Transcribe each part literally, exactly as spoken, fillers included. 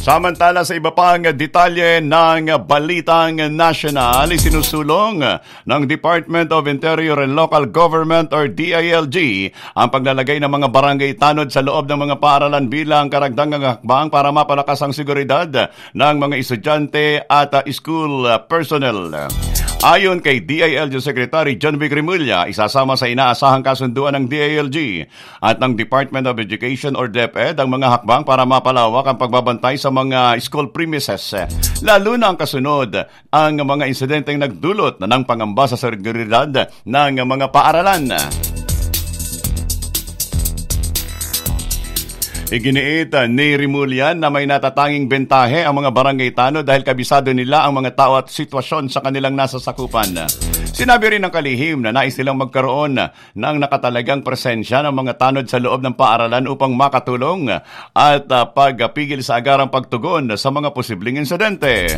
Samantala sa iba pang detalye ng Balitang National, isinusulong ng Department of Interior and Local Government or D I L G ang paglalagay ng mga barangay tanod sa loob ng mga paaralan bilang karagdagang hakbang para mapalakas ang seguridad ng mga estudyante at school personnel. Ayon kay D I L G Secretary John Vic Remulla, isasama sa inaasahang kasunduan ng D I L G at ng Department of Education or DepEd ang mga hakbang para mapalawak ang pagbabantay sa mga school premises. Lalo na ang kasunod ang mga insidenteng nagdulot ng pangamba sa seguridad ng mga paaralan. Iginiit ni Remulla na may natatanging bentahe ang mga barangay tanod dahil kabisado nila ang mga tao at sitwasyon sa kanilang nasasakupan. Sinabi rin ng kalihim na nais nilang magkaroon ng nakatalagang presensya ng mga tanod sa loob ng paaralan upang makatulong at uh, pagpigil sa agarang pagtugon sa mga posibleng insidente.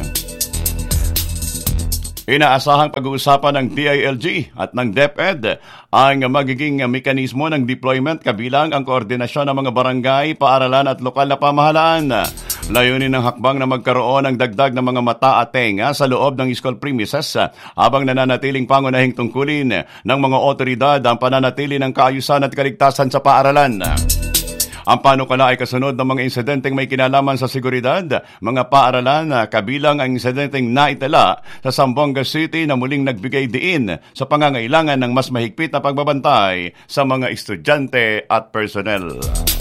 Inaasahang pag-uusapan ng D I L G at ng DepEd ang magiging mekanismo ng deployment kabilang ang koordinasyon ng mga barangay, paaralan at lokal na pamahalaan. Layunin ng hakbang na magkaroon ng dagdag ng mga mata at tenga sa loob ng school premises habang nananatiling pangunahing tungkulin ng mga otoridad ang pananatili ng kaayusan at kaligtasan sa paaralan. Ang panukala ay kasunod ng mga insidenteng may kinalaman sa seguridad, mga paaralan na kabilang ang insidenteng naitala sa Zamboanga City na muling nagbigay diin sa pangangailangan ng mas mahigpit na pagbabantay sa mga estudyante at personnel.